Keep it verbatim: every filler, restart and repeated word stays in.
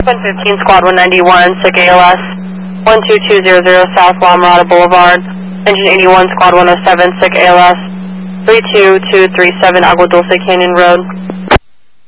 one fifteen, Squad one ninety-one, sick A L S, one two two zero zero South La Mirada Boulevard, engine eighty-one, Squad one oh seven, sick A L S, three two two three seven Agua Dulce Canyon Road.